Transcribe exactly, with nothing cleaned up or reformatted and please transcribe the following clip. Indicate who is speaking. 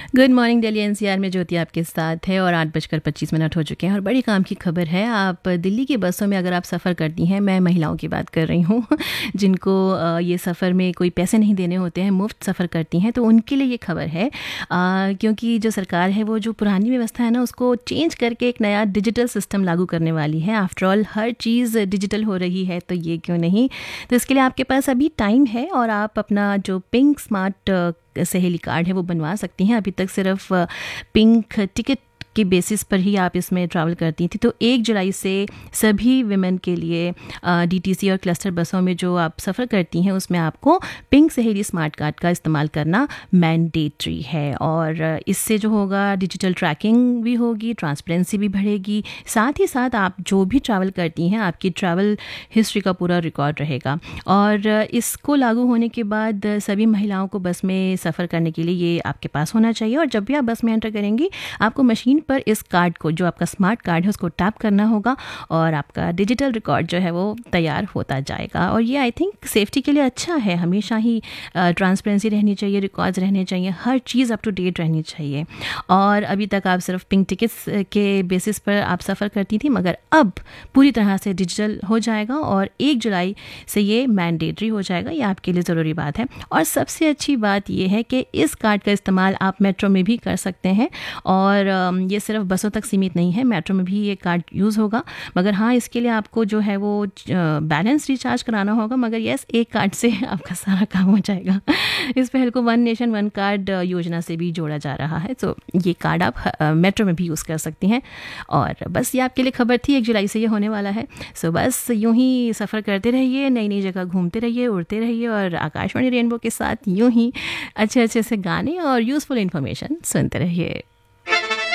Speaker 1: Good morning Delhi NCR में ज्योति आपके साथ है और आठ बजकर पच्चीस मिनट हो चुके हैं और बड़ी काम की खबर है। आप दिल्ली की बसों में अगर आप सफ़र करती हैं, मैं महिलाओं की बात कर रही हूँ जिनको ये सफ़र में कोई पैसे नहीं देने होते हैं, मुफ्त सफ़र करती हैं, तो उनके लिए ये खबर है। आ, क्योंकि जो सरकार है वो जो पुरानी व्यवस्था है ना उसको चेंज करके एक नया डिजिटल सिस्टम लागू करने वाली है। आफ्टर ऑल हर चीज़ डिजिटल हो रही है तो ये क्यों नहीं। तो इसके लिए आपके पास अभी टाइम है और आप अपना जो पिंक स्मार्ट सहेली कार्ड है वो बनवा सकती हैं। अभी तक सिर्फ पिंक टिकट के बेसिस पर ही आप इसमें ट्रैवल करती थी, तो एक जुलाई से सभी विमेन के लिए डीटीसी और क्लस्टर बसों में जो आप सफ़र करती हैं उसमें आपको पिंक सहेली स्मार्ट कार्ड का इस्तेमाल करना मैंडेटरी है। और इससे जो होगा डिजिटल ट्रैकिंग भी होगी, ट्रांसपेरेंसी भी बढ़ेगी, साथ ही साथ आप जो भी ट्रैवल करती हैं आपकी ट्रैवल हिस्ट्री का पूरा रिकॉर्ड रहेगा। और इसको लागू होने के बाद सभी महिलाओं को बस में सफ़र करने के लिए ये आपके पास होना चाहिए। और जब भी आप बस में एंटर करेंगी आपको मशीन पर इस कार्ड को, जो आपका स्मार्ट कार्ड है, उसको टैप करना होगा और आपका डिजिटल रिकॉर्ड जो है वो तैयार होता जाएगा। और ये आई थिंक सेफ्टी के लिए अच्छा है। हमेशा ही ट्रांसपेरेंसी रहनी चाहिए, रिकॉर्ड्स रहने चाहिए, हर चीज़ अप टू डेट रहनी चाहिए। और अभी तक आप सिर्फ पिंक टिकट्स के बेसिस पर आप सफ़र करती थी, मगर अब पूरी तरह से डिजिटल हो जाएगा और एक जुलाई से ये मैंडेटरी हो जाएगा। ये आपके लिए ज़रूरी बात है। और सबसे अच्छी बात ये है कि इस कार्ड का इस्तेमाल आप मेट्रो में भी कर सकते हैं और ये सिर्फ बसों तक सीमित नहीं है, मेट्रो में भी ये कार्ड यूज़ होगा। मगर हाँ, इसके लिए आपको जो है वो बैलेंस रिचार्ज कराना होगा, मगर यस, एक कार्ड से आपका सारा काम हो जाएगा। इस पहल को वन नेशन वन कार्ड योजना से भी जोड़ा जा रहा है, तो ये कार्ड आप मेट्रो में भी यूज़ कर सकती हैं। और बस ये आपके लिए खबर थी, एक जुलाई से ये होने वाला है। सो बस यूँ ही सफ़र करते रहिए, नई नई जगह घूमते रहिए, उड़ते रहिए और आकाशवाणी रेनबो के साथ यूँ ही अच्छे अच्छे से गाने और यूज़फुल इन्फॉर्मेशन सुनते रहिए।